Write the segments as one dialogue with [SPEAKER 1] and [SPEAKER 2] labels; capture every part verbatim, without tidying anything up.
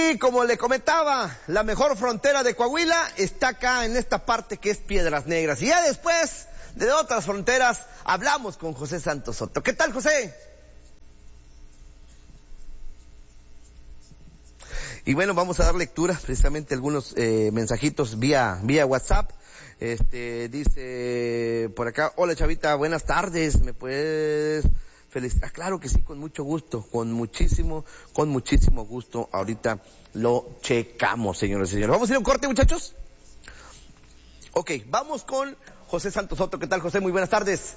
[SPEAKER 1] Y como le comentaba, la mejor frontera de Coahuila está acá en esta parte que es Piedras Negras. Y ya después de otras fronteras hablamos con José Santos Soto. ¿Qué tal, José? Y bueno, vamos a dar lectura precisamente a algunos eh, mensajitos vía vía WhatsApp. Este dice por acá: hola Chavita, buenas tardes, ¿me puedes felicitar? Claro que sí, con mucho gusto, con muchísimo, con muchísimo gusto. Ahorita lo checamos, señores y señores. ¿Vamos a ir a un corte, muchachos? Ok, vamos con José Santos Soto. ¿Qué tal, José? Muy buenas tardes.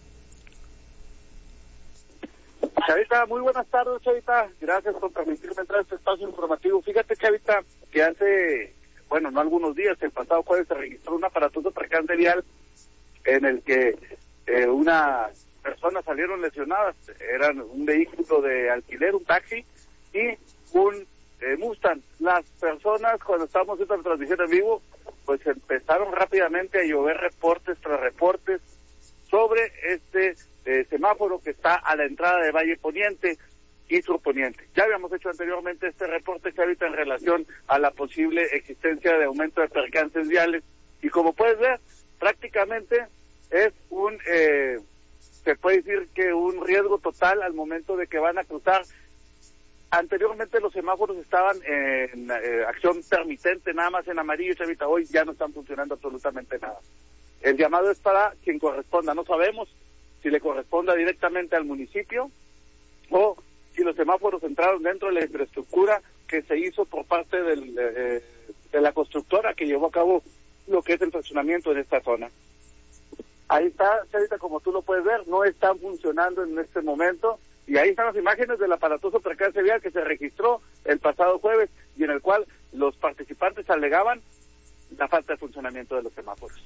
[SPEAKER 2] Chavita, muy buenas tardes, Chavita. Gracias por permitirme entrar a este espacio informativo. Fíjate, Chavita, que hace, bueno, no algunos días, el pasado jueves se registró un aparatoso percance vial en el que eh, unas personas salieron lesionadas. Eran un vehículo de alquiler, un taxi, y un eh, Mustang. Las personas, cuando estábamos haciendo la transmisión en vivo, pues empezaron rápidamente a llover reportes tras reportes sobre este eh, semáforo que está a la entrada de Valle Poniente y Sur Poniente. Ya habíamos hecho anteriormente este reporte, Chavita, en relación a la posible existencia de aumento de percances viales, y como puedes ver, prácticamente es un, eh, se puede decir que un riesgo total al momento de que van a cruzar. Anteriormente los semáforos estaban en eh, acción intermitente, nada más en amarillo, Chavita. Hoy ya no están funcionando absolutamente nada. El llamado es para quien corresponda. No sabemos si le corresponda directamente al municipio o si los semáforos entraron dentro de la infraestructura que se hizo por parte del, eh, de la constructora que llevó a cabo lo que es el funcionamiento en esta zona. Ahí está, Chavita, como tú lo puedes ver, no están funcionando en este momento, y ahí están las imágenes del aparatoso percance vial que se registró el pasado jueves y en el cual los participantes alegaban la falta de funcionamiento de los semáforos.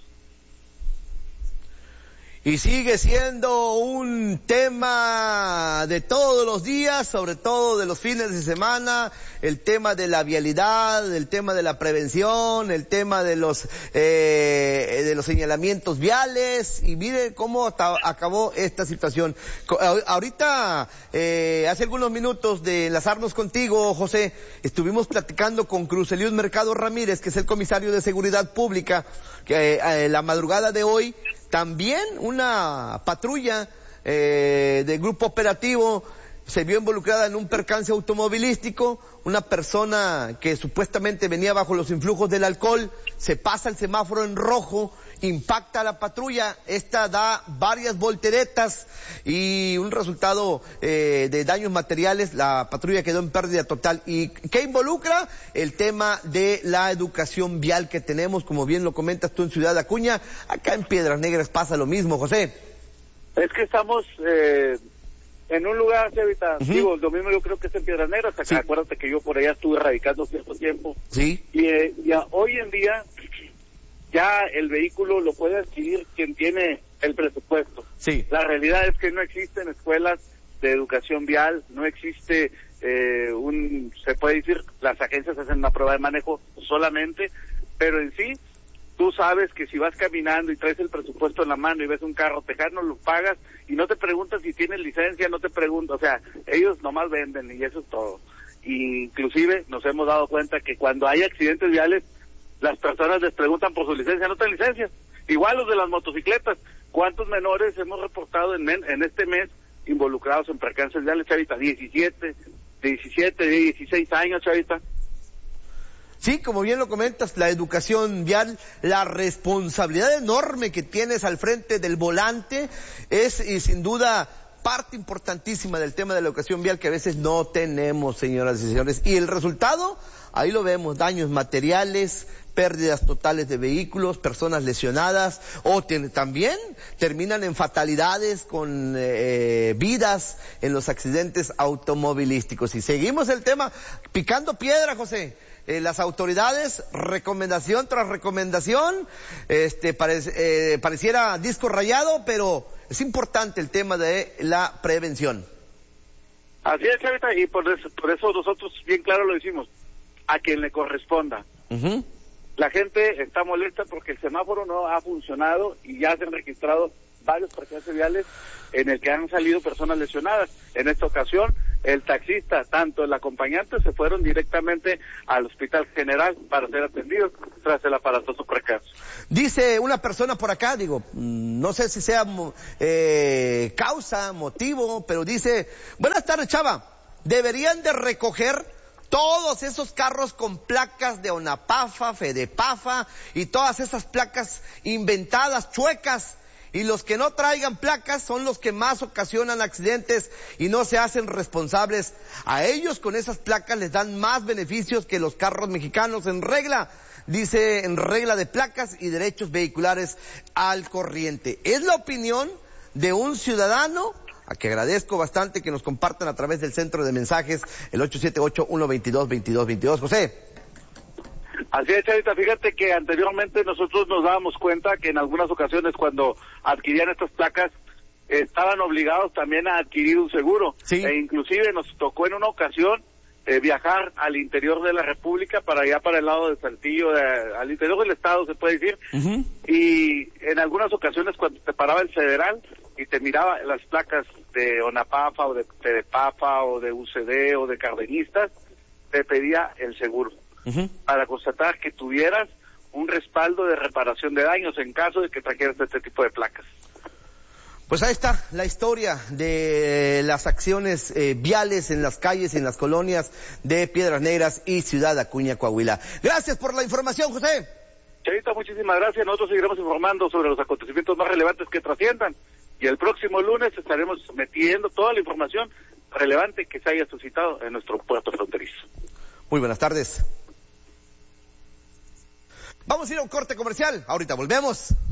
[SPEAKER 1] Y sigue siendo un tema de todos los días, sobre todo de los fines de semana, el tema de la vialidad, el tema de la prevención, el tema de los eh, de los señalamientos viales, y mire cómo acabó esta situación. Ahorita, eh, hace algunos minutos de enlazarnos contigo, José, estuvimos platicando con Cruz Eliud Mercado Ramírez, que es el comisario de Seguridad Pública, que eh, la madrugada de hoy también una patrulla eh, de grupo operativo se vio involucrada en un percance automovilístico. Una persona que supuestamente venía bajo los influjos del alcohol se pasa el semáforo en rojo, impacta a la patrulla, esta da varias volteretas y un resultado eh, de daños materiales. La patrulla quedó en pérdida total. ¿Y qué involucra? El tema de la educación vial que tenemos, como bien lo comentas tú en Ciudad Acuña. Acá en Piedras Negras pasa lo mismo, José.
[SPEAKER 2] Es que estamos eh, en un lugar, Chavita, uh-huh. Digo, lo mismo yo creo que es en Piedras Negras. Acá, sí. Acuérdate que yo por allá estuve radicando cierto tiempo.
[SPEAKER 1] Sí.
[SPEAKER 2] Y eh, ya, hoy en día ya el vehículo lo puede adquirir quien tiene el presupuesto.
[SPEAKER 1] Sí.
[SPEAKER 2] La realidad es que no existen escuelas de educación vial, no existe eh, un, se puede decir, las agencias hacen una prueba de manejo solamente, pero en sí, tú sabes que si vas caminando y traes el presupuesto en la mano y ves un carro tejano, lo pagas y no te preguntas si tienes licencia, no te preguntas, o sea, ellos nomás venden y eso es todo. Y inclusive nos hemos dado cuenta que cuando hay accidentes viales, las personas les preguntan por su licencia, no tienen licencia. Igual los de las motocicletas. ¿Cuántos menores hemos reportado en, en este mes involucrados en percances viales, Chavita? diecisiete, diecisiete, dieciséis años, Chavita.
[SPEAKER 1] Sí, como bien lo comentas, la educación vial, la responsabilidad enorme que tienes al frente del volante es, y sin duda, parte importantísima del tema de la educación vial que a veces no tenemos, señoras y señores. Y el resultado, ahí lo vemos: daños materiales, pérdidas totales de vehículos, personas lesionadas, o ten, también terminan en fatalidades con eh, vidas en los accidentes automovilísticos. Y seguimos el tema picando piedra, José. Eh, las autoridades, recomendación tras recomendación, este parece, eh, pareciera disco rayado, pero es importante el tema de la prevención.
[SPEAKER 2] Así es, Chavita, y por eso, por eso nosotros bien claro lo decimos, a quien le corresponda. Uh-huh. La gente está molesta porque el semáforo no ha funcionado y ya se han registrado varios percances viales en el que han salido personas lesionadas. En esta ocasión el taxista, tanto el acompañante, se fueron directamente al Hospital General para ser atendidos tras el aparatoso percance.
[SPEAKER 1] Dice una persona por acá, digo, no sé si sea eh, causa, motivo, pero dice, buenas tardes, chava, deberían de recoger todos esos carros con placas de ONAPAFA, FEDEPAFA y todas esas placas inventadas, chuecas. Y los que no traigan placas son los que más ocasionan accidentes y no se hacen responsables. A ellos con esas placas les dan más beneficios que los carros mexicanos en regla. Dice en regla de placas y derechos vehiculares al corriente. Es la opinión de un ciudadano a que agradezco bastante que nos compartan a través del centro de mensajes el ocho siete ocho, uno dos dos, veintidós veintidós. José.
[SPEAKER 2] Así es, Chavita, fíjate que anteriormente nosotros nos dábamos cuenta que en algunas ocasiones cuando adquirían estas placas estaban obligados también a adquirir un seguro.
[SPEAKER 1] Sí.
[SPEAKER 2] E inclusive nos tocó en una ocasión eh, viajar al interior de la República, para allá para el lado de Saltillo, de, al interior del estado se puede decir, uh-huh. Y en algunas ocasiones cuando te paraba el federal y te miraba las placas de ONAPAFA o de FEDEPAFA o de U C D o de Cardenistas, te pedía el seguro. Uh-huh. Para constatar que tuvieras un respaldo de reparación de daños en caso de que trajeras este tipo de placas.
[SPEAKER 1] Pues ahí está la historia de las acciones eh, viales en las calles y en las colonias de Piedras Negras y Ciudad Acuña, Coahuila. Gracias por la información, José.
[SPEAKER 2] Chavita, muchísimas gracias. Nosotros seguiremos informando sobre los acontecimientos más relevantes que trasciendan. Y el próximo lunes estaremos metiendo toda la información relevante que se haya suscitado en nuestro puerto fronterizo.
[SPEAKER 1] Muy buenas tardes. Vamos a ir a un corte comercial. Ahorita volvemos.